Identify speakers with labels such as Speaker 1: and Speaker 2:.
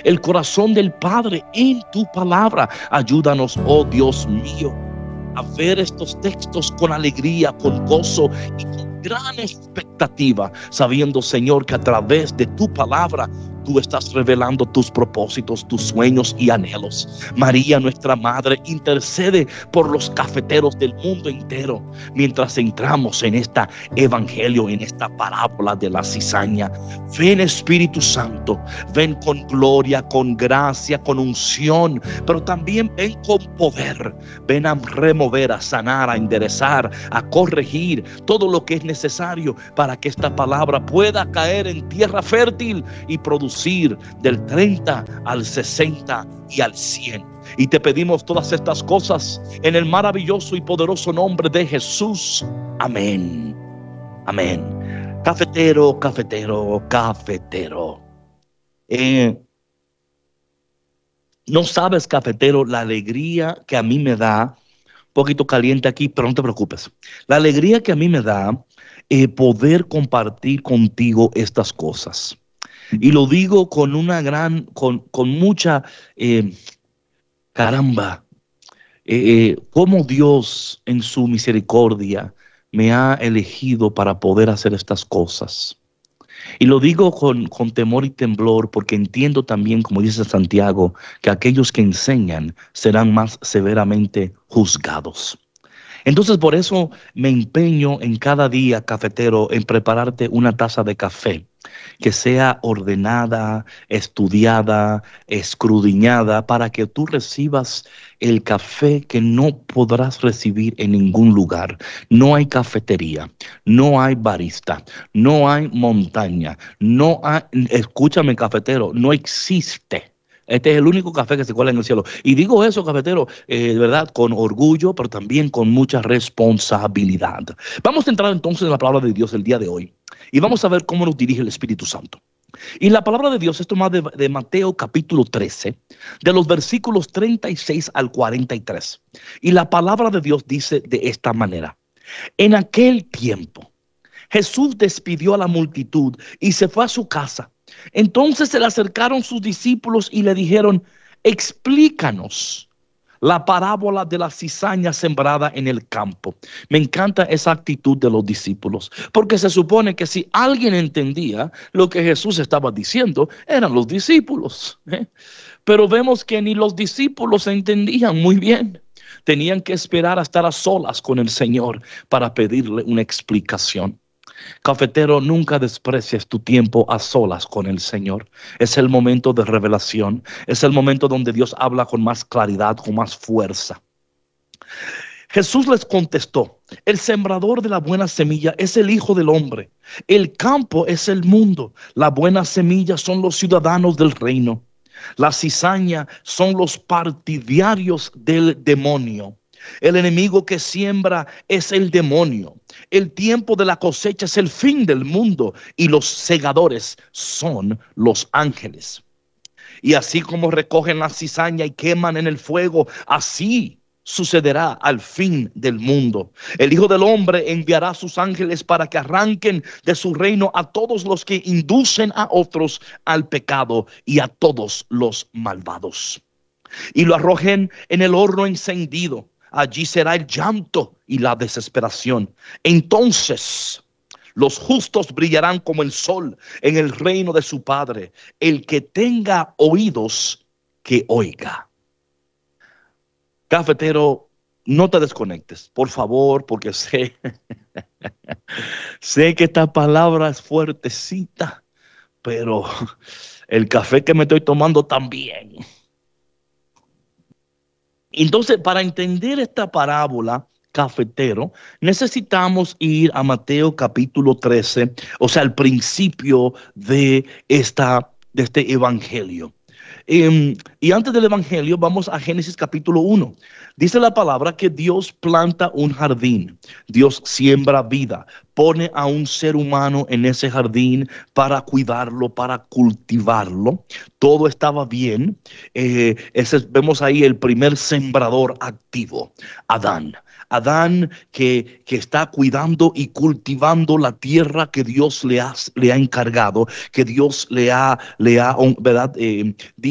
Speaker 1: el corazón del Padre en tu palabra. Ayúdanos, oh Dios mío, a ver estos textos con alegría, con gozo y con gran expectativa, sabiendo, Señor, que a través de tu palabra tú estás revelando tus propósitos, tus sueños y anhelos. María, nuestra Madre, intercede por los cafeteros del mundo entero mientras entramos en este evangelio, en esta parábola de la cizaña. Ven, Espíritu Santo, ven con gloria, con gracia, con unción, pero también ven con poder. Ven a remover, a sanar, a enderezar, a corregir todo lo que es necesario para que esta palabra pueda caer en tierra fértil y producir del 30 al 60 y al 100. Y te pedimos todas estas cosas en el maravilloso y poderoso nombre de Jesús. Amén. Amén. Cafetero, cafetero, cafetero. No sabes, cafetero, la alegría que a mí me da, un poquito caliente aquí, pero no te preocupes. La alegría que a mí me da poder compartir contigo estas cosas. Y lo digo con una con mucha, caramba, cómo Dios en su misericordia me ha elegido para poder hacer estas cosas. Y lo digo con temor y temblor, porque entiendo también, como dice Santiago, que aquellos que enseñan serán más severamente juzgados. Entonces, por eso me empeño en cada día, cafetero, en prepararte una taza de café que sea ordenada, estudiada, escudriñada, para que tú recibas el café que no podrás recibir en ningún lugar. No hay cafetería, no hay barista, no hay montaña, no hay, escúchame, cafetero, no existe. Este es el único café que se cuela en el cielo. Y digo eso, cafetero, de verdad, con orgullo, pero también con mucha responsabilidad. Vamos a entrar entonces en la palabra de Dios el día de hoy. Y vamos a ver cómo nos dirige el Espíritu Santo. Y la palabra de Dios es tomada de Mateo capítulo 13, de los versículos 36 al 43. Y la palabra de Dios dice de esta manera: en aquel tiempo, Jesús despidió a la multitud y se fue a su casa. Entonces se le acercaron sus discípulos y le dijeron: explícanos la parábola de la cizaña sembrada en el campo. Me encanta esa actitud de los discípulos, porque se supone que si alguien entendía lo que Jesús estaba diciendo, eran los discípulos, ¿eh? Pero vemos que ni los discípulos entendían muy bien. Tenían que esperar a estar a solas con el Señor para pedirle una explicación. Cafetero, nunca desprecies tu tiempo a solas con el Señor. Es el momento de revelación. Es el momento donde Dios habla con más claridad, con más fuerza. Jesús les contestó: el sembrador de la buena semilla es el Hijo del Hombre. El campo es el mundo. La buena semilla son los ciudadanos del reino. La cizaña son los partidarios del demonio. El enemigo que siembra es el demonio. El tiempo de la cosecha es el fin del mundo y los segadores son los ángeles. Y así como recogen la cizaña y queman en el fuego, así sucederá al fin del mundo. El Hijo del Hombre enviará a sus ángeles para que arranquen de su reino a todos los que inducen a otros al pecado y a todos los malvados. Y lo arrojen en el horno encendido. Allí será el llanto y la desesperación. Entonces los justos brillarán como el sol en el reino de su Padre. El que tenga oídos, que oiga. Cafetero, no te desconectes, por favor, porque sé que esta palabra es fuertecita, pero el café que me estoy tomando también. Entonces, para entender esta parábola, cafetero, necesitamos ir a Mateo capítulo 13, o sea, el principio de este evangelio. Y antes del evangelio vamos a Génesis capítulo 1. Dice la palabra que Dios planta un jardín, Dios siembra vida, pone a un ser humano en ese jardín para cuidarlo, para cultivarlo. Todo estaba bien. Vemos ahí el primer sembrador activo, Adán. Adán que está cuidando y cultivando la tierra que Dios le ha encargado, que Dios le ha ¿verdad?